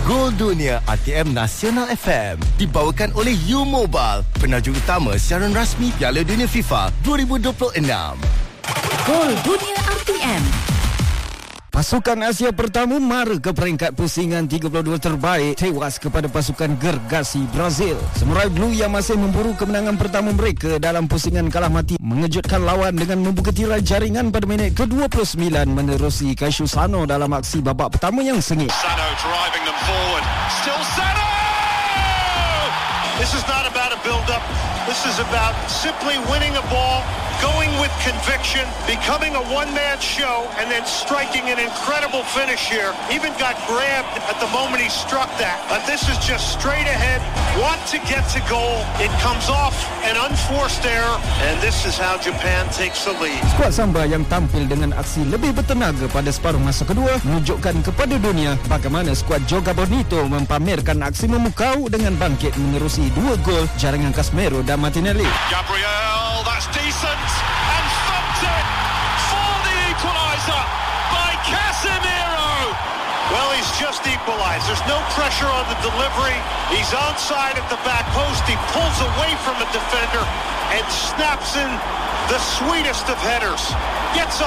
Gol Dunia ATM Nasional FM dibawakan oleh U-Mobile, penajuk utama siaran rasmi Piala Dunia FIFA 2026. Gol Dunia ATM. Pasukan Asia pertama mara ke peringkat pusingan 32 terbaik, tewas kepada pasukan gergasi Brazil. Samurai Blue yang masih memburu kemenangan pertama mereka dalam pusingan kalah mati mengejutkan lawan dengan membuka tirai jaringan pada minit ke-29 menerusi Kaishu Sano dalam aksi babak pertama yang sengit. Sano driving them forward. Still Sano! This is not about a build-up. This is about simply winning a ball, going with conviction, becoming a one-man show, and then striking an incredible finish here. Even got grabbed at the moment he struck that. But this is just straight ahead, want to get to goal. It comes off an unforced error, and this is how Japan takes the lead. Skuad Samba yang tampil dengan aksi lebih bertenaga pada separuh masa kedua menunjukkan kepada dunia bagaimana skuad Joga Bonito mempamerkan aksi memukau dengan bangkit menerusi 2 gol jaringan Casemiro dan Martinelli. Gabriel, that's decent, and thumped it for the equaliser by Casemiro. Well, he's just equalized. There's no pressure on the delivery. He's onside at the back post. He pulls away from a defender and snaps in the sweetest of headers. Gets